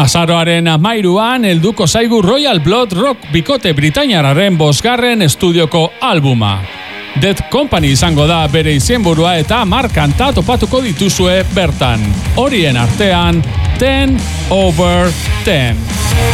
Azaroaren 13an helduko zaigu Royal Blood rock bikote britainiarraren 5. estudioko albuma. Dead Company izango da bere izenburua eta 10 kanta topatuko dituzue bertan. Horien artean 10/10.